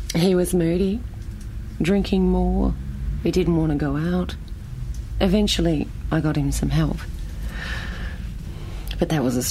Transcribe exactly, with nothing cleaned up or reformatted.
He was moody, drinking more. He didn't want to go out. Eventually, I got him some help. But that was a